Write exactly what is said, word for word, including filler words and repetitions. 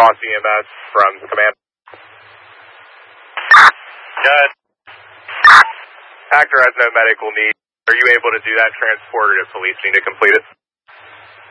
Moss E M S from command. Good. Actor has no medical need. Are you able to do that transport, or does police need to complete it?